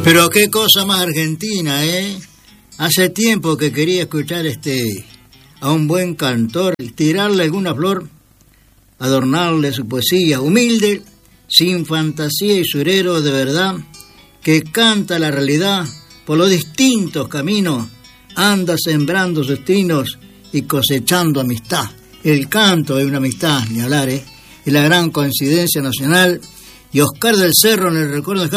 Pero qué cosa más argentina, ¿eh? Hace tiempo que quería escuchar a un buen cantor y tirarle alguna flor, adornarle su poesía humilde, sin fantasía y surero de verdad, que canta la realidad por los distintos caminos, anda sembrando sus trinos y cosechando amistad. El canto es una amistad, ni hablar, es la gran coincidencia nacional, y Oscar del Cerro en el recuerdo de